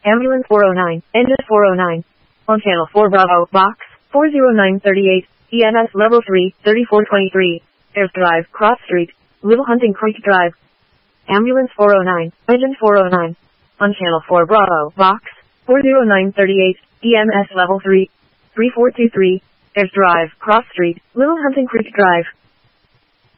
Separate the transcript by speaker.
Speaker 1: Ambulance 409, engine 409. On channel 4 Bravo, box 40938, EMS level 3, 3423, Ayers Drive, Cross Street, Little Hunting Creek Drive. Ambulance 409, engine 409. On channel 4 Bravo, box 40938, EMS level 3, 3423, Ayers Drive, Cross Street, Little Hunting Creek Drive.